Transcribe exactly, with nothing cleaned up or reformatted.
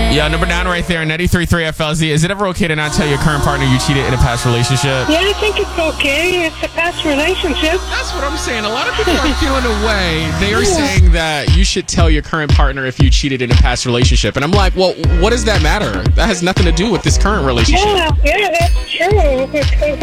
Yeah, number nine right there, ninety-three point three F L Z. Is it ever okay to not tell your current partner you cheated in a past relationship? Yeah, I think it's okay. It's a past relationship. That's what I'm saying. A lot of people are feeling away. They are saying that you should tell your current partner if you cheated in a past relationship. And I'm like, well, what does that matter? That has nothing to do with this current relationship. Yeah, yeah, that's true.